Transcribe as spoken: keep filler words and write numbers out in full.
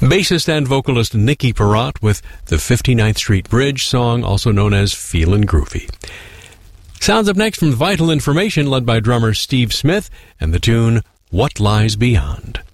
Bassist and vocalist Nicky Perrott with the fifty-ninth Street Bridge song, also known as Feelin' Groovy. Sounds up next from Vital Information, led by drummer Steve Smith, and the tune What Lies Beyond.